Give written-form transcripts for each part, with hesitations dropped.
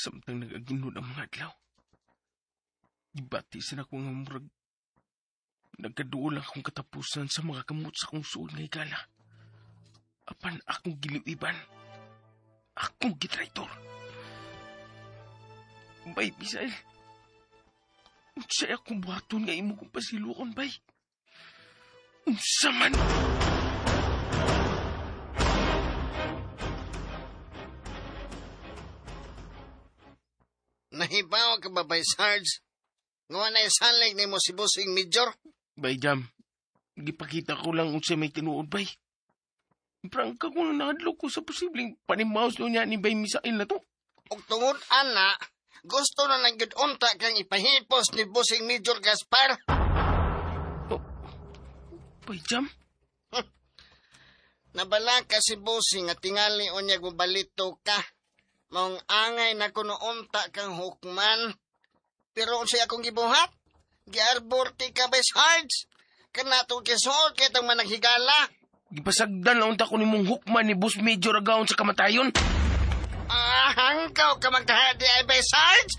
Samtang nagaginod ang mga adlaw. Ibati sa na ko nga murag. Nagkaduol akong katapusan sa mga kamot sa kong suod nga higala. Apan akong giliwiban. Akong gitraitor. Bay, Misael. Unsay akong buhaton nga imo kong pasilukon, bay. Unsa man. Nahibaw ka ba, Bay Sarge? Ngawa na isalig ni mo si Bossing Major? Bay, Jam. Gipakita ko lang unsay may tinuod, bay. Prangka ko na nahadlok ko sa posibleng panimaos niya ni Bay Misael na to. Og tungod, ana, gusto na lang gud unta kang ipahipos ni Bossing Major Gaspar. Oh, Bay, Jam? Nabala ka si Bossing at tingali o niya gubalito ka. Maong angay na kuno unta kang hukman. Pero kung siya akong gibuhat, giarbor ti ka, Bay Sarge. Kanatong kisuot kaya itong managhigala. Gipasagdan na unta ko ni mong hukman ni Boss Major agaon sa kamatayon. Hangkaw ka magkahadi ay, Bay Sarge?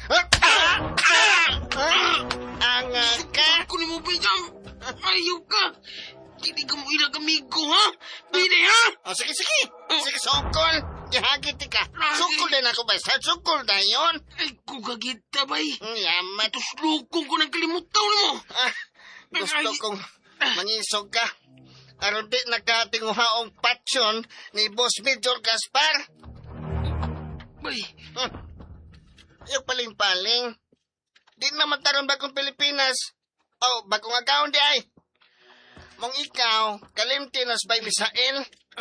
Anga ka? Ako ni mo, Bay Jam. Ayaw ka. Hindi ka mo ilang amigo, ha? Bide, ha? Sige. Sige, sukol. Gihagit ka. Sukol din ako, Bay Sarge. Sukol na yun. Ay, kung kagita, Bay. Yaman. Tuslukong ko ng kalimutaw mo. Gusto kong mangisog ka. Aron di nagkatinguhaong patsyon ni Boss Major Gaspar. Bay. Yung paling-paling. Di naman taron bagong Pilipinas. Bagong agawon di ay. Mong ikaw, kalimtinas Bay Misael.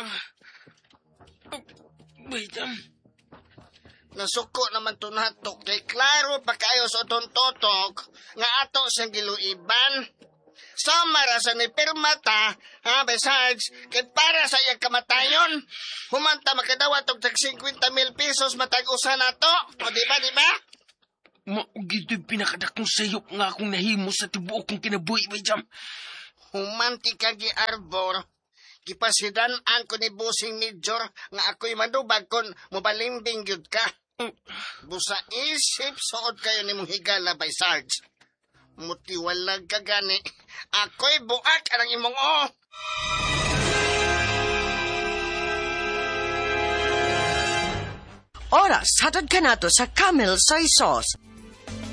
Bay, Jam. Nasuko naman to natok. Kay klaro pa kayo sa itong totok nga ato siyang giluiban. Samara sa ni Pirmata, ha, Bay Sarge, kay para sa iyang kamatayon. Humanta makadawat og 50,000 pesos matag-usa na to. O diba? Gito'y pinakadakong sayop nga akong nahimo sa tibuok kong kinabuhi, Bay Jam. Humanti ka gi-arbor. Gipasidan-an ko ni Bossing Major nga ako'y madubag kon mobalimbing gyud ka. Busa isip suod kayo ni mong higala, Bay Sarge. Mutiwalag ka gani. Ako'y buak ang imong Oras, hatod ka na to sa Camel Soy Sauce.